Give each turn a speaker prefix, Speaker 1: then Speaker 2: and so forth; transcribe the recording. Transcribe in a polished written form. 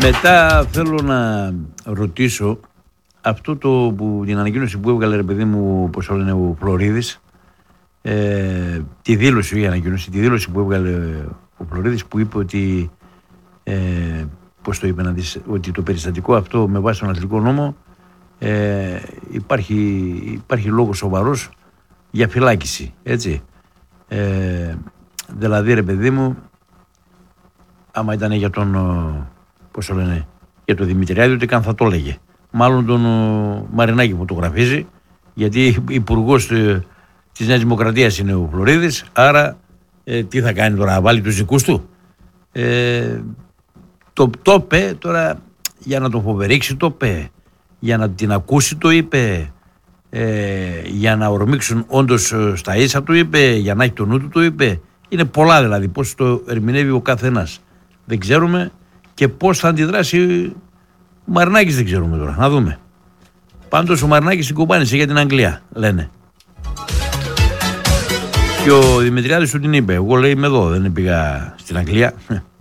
Speaker 1: Μετά θέλω να ρωτήσω αυτό την ανακοίνωση που έβγαλε, ρε παιδί μου, πώς το λένε, ο Φλωρίδης, τη δήλωση που έβγαλε ο Φλωρίδης, που είπε ότι πώς το είπε, ότι το περιστατικό αυτό με βάση τον αθλητικό νόμο υπάρχει λόγος σοβαρός για φυλάκιση, έτσι. Δηλαδή, ρε παιδί μου, άμα ήταν για τον, πώς το λένε, για τον Δημητριάδη, ούτε καν θα το έλεγε. Μάλλον τον Μαρινάκη φωτογραφίζει, γιατί υπουργός της Νέας Δημοκρατίας είναι ο Φλωρίδης, άρα τι θα κάνει τώρα, να βάλει τους δικούς του. Το είπε τώρα για να τον φοβερίξει, το είπε για να την ακούσει, το είπε για να ορμήξουν όντως στα ίσα, του είπε, για να έχει το νου του, το είπε. Είναι πολλά δηλαδή, πώς το ερμηνεύει ο καθένας δεν ξέρουμε, και πώς θα αντιδράσει ο Μαρινάκης δεν ξέρουμε τώρα, να δούμε. Πάντως ο Μαρινάκης την κομπάνισε για την Αγγλία, λένε. Και ο Δημητριάδης του την είπε, εγώ λέει είμαι εδώ, δεν πήγα στην Αγγλία.